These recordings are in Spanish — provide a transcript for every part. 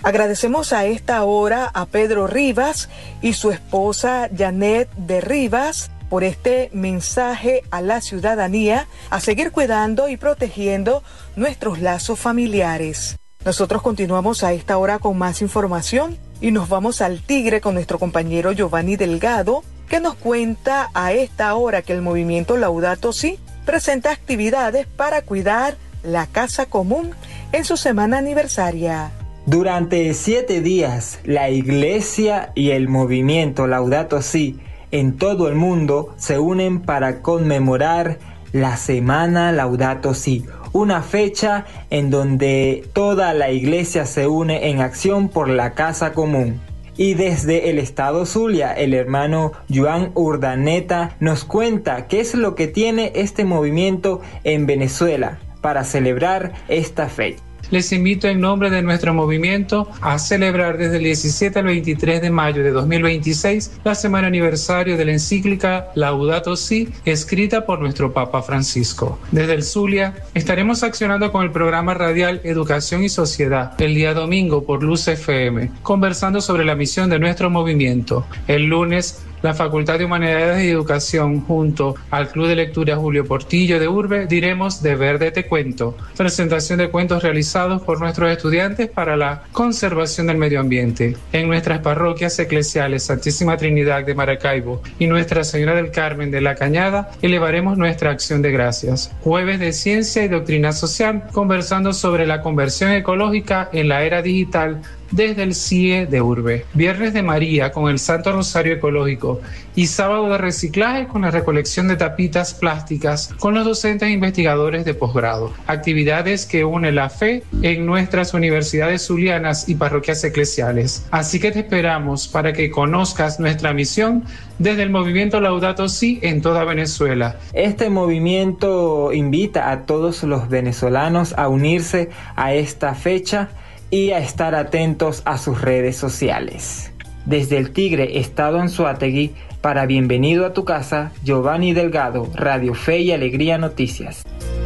Agradecemos a esta hora a Pedro Rivas y su esposa Janet de Rivas por este mensaje a la ciudadanía a seguir cuidando y protegiendo nuestros lazos familiares. Nosotros continuamos a esta hora con más información y nos vamos al Tigre con nuestro compañero Giovanni Delgado, que nos cuenta a esta hora que el movimiento Laudato Si presenta actividades para cuidar la casa común en su semana aniversaria. Durante 7 días, la Iglesia y el movimiento Laudato Si en todo el mundo se unen para conmemorar la Semana Laudato Si, una fecha en donde toda la Iglesia se une en acción por la casa común. Y desde el estado Zulia, el hermano Joan Urdaneta nos cuenta qué es lo que tiene este movimiento en Venezuela para celebrar esta fecha. Les invito en nombre de nuestro movimiento a celebrar desde el 17 al 23 de mayo de 2026 la semana aniversario de la encíclica Laudato Si, escrita por nuestro Papa Francisco. Desde el Zulia estaremos accionando con el programa radial Educación y Sociedad el día domingo por Luz FM, conversando sobre la misión de nuestro movimiento. El lunes, la Facultad de Humanidades y Educación junto al Club de Lectura Julio Portillo de Urbe diremos De Verde Te Cuento, presentación de cuentos realizados por nuestros estudiantes para la conservación del medio ambiente. En nuestras parroquias eclesiales Santísima Trinidad de Maracaibo y Nuestra Señora del Carmen de La Cañada elevaremos nuestra acción de gracias. Jueves de Ciencia y Doctrina Social, conversando sobre la conversión ecológica en la era digital desde el CIE de Urbe. Viernes de María con el Santo Rosario Ecológico y sábado de reciclaje con la recolección de tapitas plásticas con los docentes e investigadores de posgrado. Actividades que unen la fe en nuestras universidades zulianas y parroquias eclesiales. Así que te esperamos para que conozcas nuestra misión desde el movimiento Laudato Si en toda Venezuela. Este movimiento invita a todos los venezolanos a unirse a esta fecha y a estar atentos a sus redes sociales. Desde el Tigre, Estado Anzoátegui, para Bienvenido a tu Casa, Giovanni Delgado, Radio Fe y Alegría Noticias.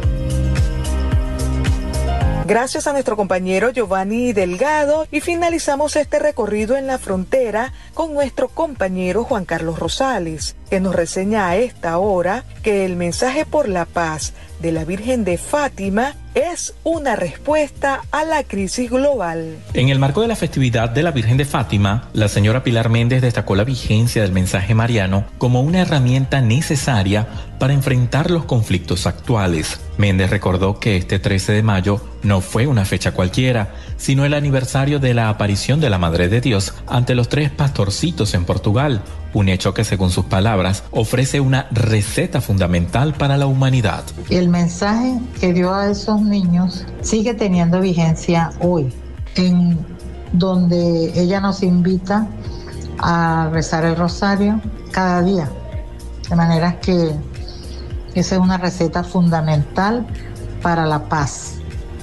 Gracias a nuestro compañero Giovanni Delgado y finalizamos este recorrido en la frontera con nuestro compañero Juan Carlos Rosales, que nos reseña a esta hora que el mensaje por la paz de la Virgen de Fátima es una respuesta a la crisis global. En el marco de la festividad de la Virgen de Fátima, la señora Pilar Méndez destacó la vigencia del mensaje mariano como una herramienta necesaria para enfrentar los conflictos actuales. Méndez recordó que este 13 de mayo no fue una fecha cualquiera, sino el aniversario de la aparición de la Madre de Dios ante los 3 pastorcitos en Portugal, un hecho que, según sus palabras, ofrece una receta fundamental para la humanidad. El mensaje que dio a esos niños sigue teniendo vigencia hoy, en donde ella nos invita a rezar el rosario cada día, de manera que esa es una receta fundamental para la paz.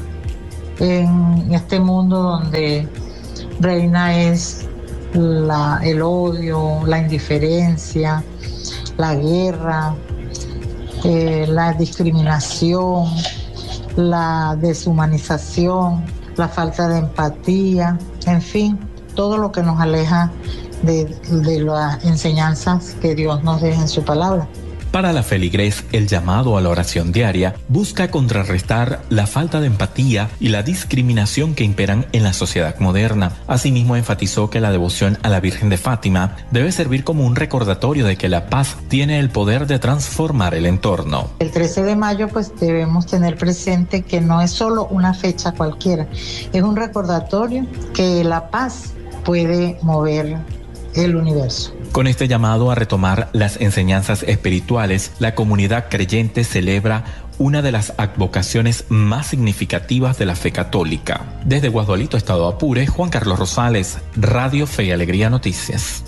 En este mundo donde reina es el odio, la indiferencia, la guerra, la discriminación, la deshumanización, la falta de empatía, en fin, todo lo que nos aleja de las enseñanzas que Dios nos deja en su palabra. Para la feligres, el llamado a la oración diaria busca contrarrestar la falta de empatía y la discriminación que imperan en la sociedad moderna. Asimismo, enfatizó que la devoción a la Virgen de Fátima debe servir como un recordatorio de que la paz tiene el poder de transformar el entorno. El 13 de mayo, pues debemos tener presente que no es solo una fecha cualquiera, es un recordatorio que la paz puede mover el universo. Con este llamado a retomar las enseñanzas espirituales, la comunidad creyente celebra una de las advocaciones más significativas de la fe católica. Desde Guasdualito, Estado Apure, Juan Carlos Rosales, Radio Fe y Alegría Noticias.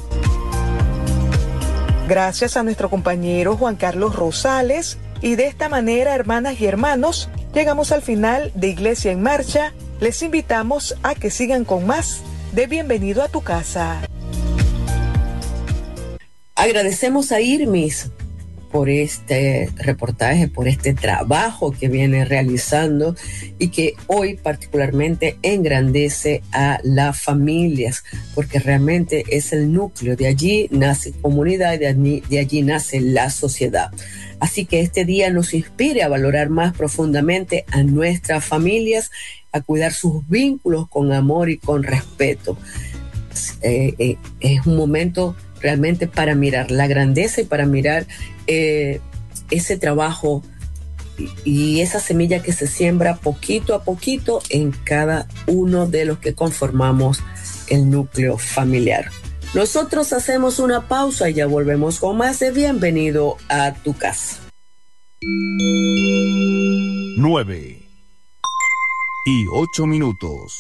Gracias a nuestro compañero Juan Carlos Rosales, y de esta manera, hermanas y hermanos, llegamos al final de Iglesia en Marcha. Les invitamos a que sigan con más de Bienvenido a tu Casa. Agradecemos a Irmis por este reportaje, por este trabajo que viene realizando y que hoy particularmente engrandece a las familias, porque realmente es el núcleo. De allí nace comunidad, de allí nace la sociedad. Así que este día nos inspire a valorar más profundamente a nuestras familias, a cuidar sus vínculos con amor y con respeto. Es un momento realmente para mirar la grandeza y para mirar ese trabajo y esa semilla que se siembra poquito a poquito en cada uno de los que conformamos el núcleo familiar. Nosotros hacemos una pausa y ya volvemos con más de Bienvenido a tu casa. 9:08.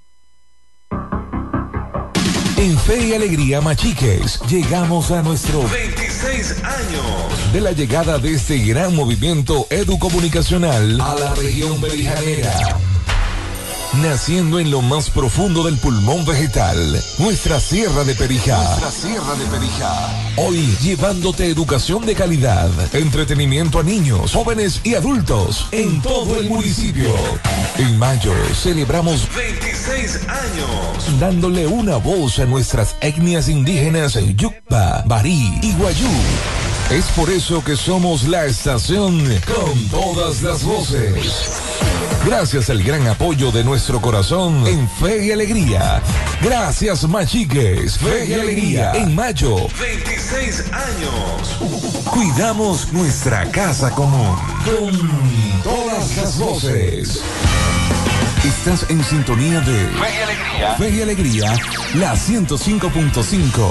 En Fe y Alegría Machiques llegamos a nuestro 26 años de la llegada de este gran movimiento educomunicacional a la región belijanera. Naciendo en lo más profundo del pulmón vegetal, nuestra Sierra de Perijá. Hoy llevándote educación de calidad, entretenimiento a niños, jóvenes y adultos en todo el municipio. En mayo celebramos 26 años dándole una voz a nuestras etnias indígenas Yucpa, Barí y Guayú. Es por eso que somos la estación con todas las voces. Gracias al gran apoyo de nuestro corazón en Fe y Alegría. Gracias, Machiques. Fe y Alegría en mayo. 26 años. Cuidamos nuestra casa común con todas las voces. Estás en sintonía de Fe y Alegría, la 105.5.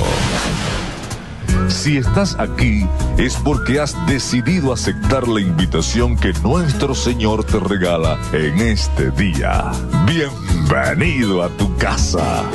Si estás aquí es porque has decidido aceptar la invitación que nuestro Señor te regala en este día. Bienvenido a tu casa.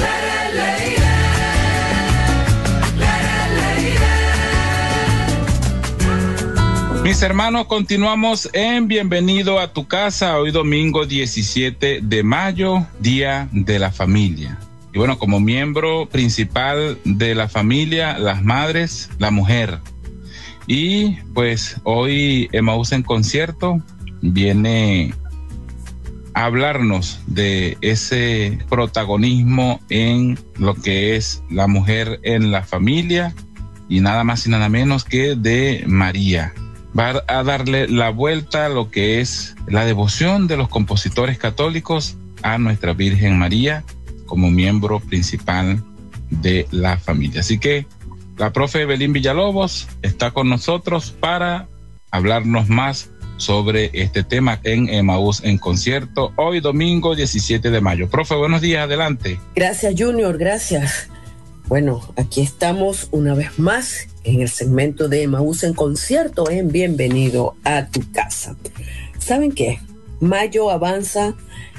Mis hermanos, continuamos en Bienvenido a tu casa, hoy domingo 17 de mayo, Día de la Familia. Y bueno, como miembro principal de la familia, las madres, la mujer. Y pues hoy Emaús en Concierto viene a hablarnos de ese protagonismo en lo que es la mujer en la familia y nada más y nada menos que de María. Va a darle la vuelta a lo que es la devoción de los compositores católicos a nuestra Virgen María como miembro principal de la familia. Así que la profe Evelyn Villalobos está con nosotros para hablarnos más sobre este tema en Emaús en Concierto, hoy domingo 17 de mayo. Profe, buenos días, adelante. Gracias, Junior, gracias. Bueno, aquí estamos una vez más en el segmento de Emaús en Concierto en Bienvenido a tu casa. ¿Saben qué? Mayo avanza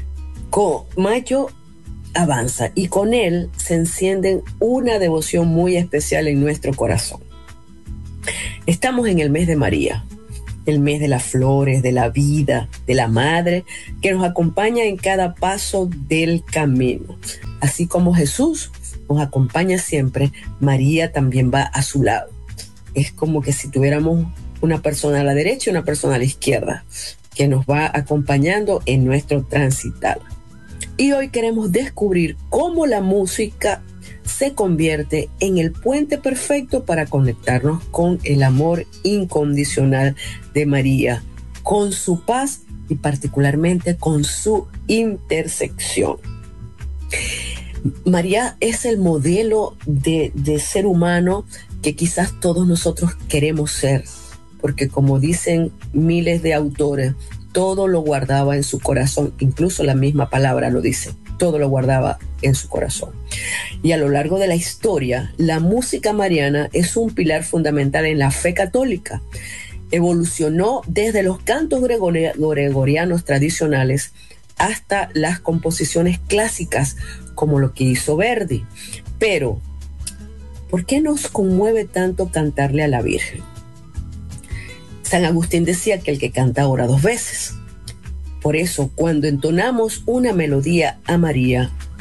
y con él se enciende una devoción muy especial en nuestro corazón. Estamos en el mes de María, el mes de las flores, de la vida, de la madre, que nos acompaña en cada paso del camino. Así como Jesús nos acompaña siempre, María también va a su lado. Es como que si tuviéramos una persona a la derecha y una persona a la izquierda, que nos va acompañando en nuestro transitar. Y hoy queremos descubrir cómo la música se convierte en el puente perfecto para conectarnos con el amor incondicional de María, con su paz y particularmente con su intersección. María es el modelo de ser humano que quizás todos nosotros queremos ser, porque como dicen miles de autores, todo lo guardaba en su corazón, incluso la misma palabra lo dice, todo lo guardaba en su corazón. Y a lo largo de la historia, la música mariana es un pilar fundamental en la fe católica. Evolucionó desde los cantos gregorianos tradicionales hasta las composiciones clásicas, como lo que hizo Verdi. Pero, ¿por qué nos conmueve tanto cantarle a la Virgen? San Agustín decía que el que canta ora dos veces. Por eso, cuando entonamos una melodía a María,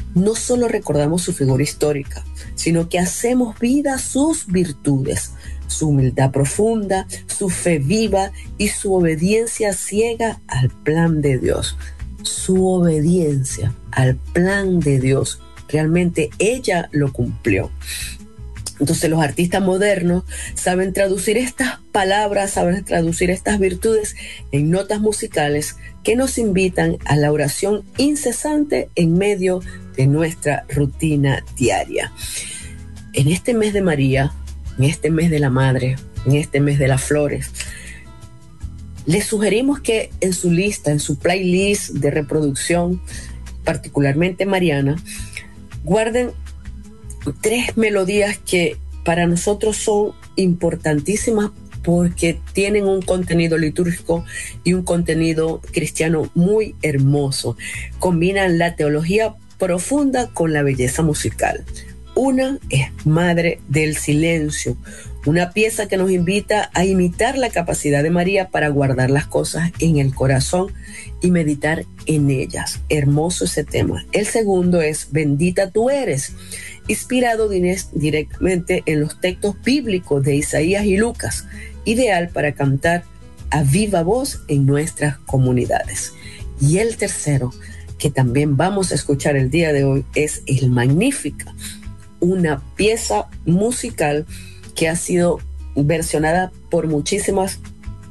no solo recordamos su figura histórica, sino que hacemos vida sus virtudes, su humildad profunda, su fe viva y su obediencia ciega al plan de Dios. Su obediencia al plan de Dios, realmente ella lo cumplió. Entonces los artistas modernos saben traducir estas palabras, saben traducir estas virtudes en notas musicales que nos invitan a la oración incesante en medio de nuestra rutina diaria. En este mes de María, en este mes de la Madre, en este mes de las flores, les sugerimos que en su lista, en su playlist de reproducción, particularmente mariana, guarden 3 melodías que para nosotros son importantísimas porque tienen un contenido litúrgico y un contenido cristiano muy hermoso. Combinan la teología profunda con la belleza musical. Una es Madre del Silencio, una pieza que nos invita a imitar la capacidad de María para guardar las cosas en el corazón y meditar en ellas. Hermoso ese tema. El segundo es Bendita tú eres, inspirado directamente en los textos bíblicos de Isaías y Lucas, ideal para cantar a viva voz en nuestras comunidades. Y el tercero, que también vamos a escuchar el día de hoy, es el Magnífica, una pieza musical que ha sido versionada por muchísimos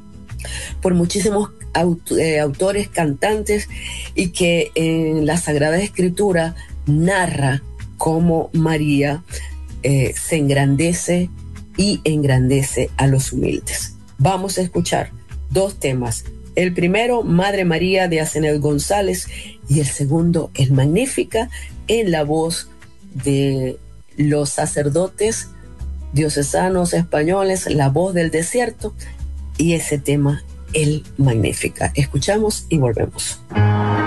autores, cantantes, y que en la Sagrada Escritura narra cómo María se engrandece y engrandece a los humildes. Vamos a escuchar 2 temas. El primero, Madre María, de Asenet González, y el segundo, el Magnífica, en la voz de los sacerdotes diocesanos españoles, La Voz del Desierto, y ese tema, el Magnífica. Escuchamos y volvemos.